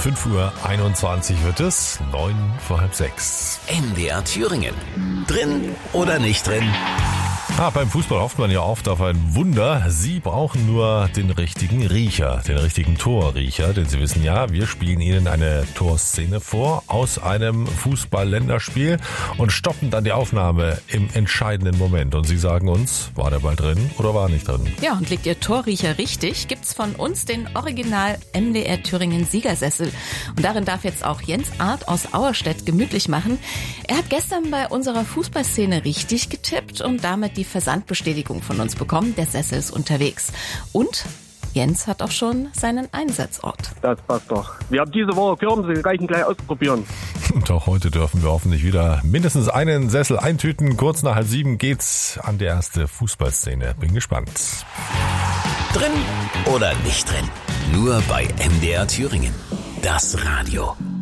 5:21 wird es, 5:45. MDR Thüringen. Drin oder nicht drin? Beim Fußball hofft man ja oft auf ein Wunder. Sie brauchen nur den richtigen Riecher, den richtigen Torriecher. Denn Sie wissen ja, wir spielen Ihnen eine Torszene vor aus einem Fußball-Länderspiel und stoppen dann die Aufnahme im entscheidenden Moment. Und Sie sagen uns, war der Ball drin oder war nicht drin? Ja, und liegt Ihr Torriecher richtig, gibt's von uns den Original MDR Thüringen Siegersessel. Und darin darf jetzt auch Jens Arndt aus Auerstedt gemütlich machen. Er hat gestern bei unserer Fußballszene richtig getippt und damit die Versandbestätigung von uns bekommen. Der Sessel ist unterwegs. Und Jens hat auch schon seinen Einsatzort. Das passt doch. Wir haben diese Woche Kirmes, Sie reichen gleich ausprobieren. Und auch heute dürfen wir hoffentlich wieder mindestens einen Sessel eintüten. Kurz nach 6:30 geht's an die erste Fußballszene. Bin gespannt. Drin oder nicht drin? Nur bei MDR Thüringen. Das Radio.